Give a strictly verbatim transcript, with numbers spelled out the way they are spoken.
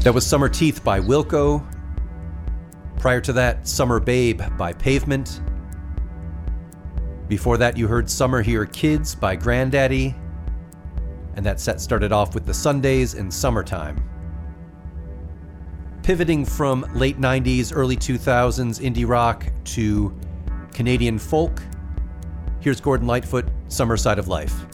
That was Summer Teeth by Wilco. Prior to that, Summer Babe by Pavement. Before that, you heard Summer Here Kids by Grandaddy. And that set started off with the Sundays and Summertime. Pivoting from late nineties, early two thousands indie rock to Canadian folk, here's Gordon Lightfoot, Summer Side of Life.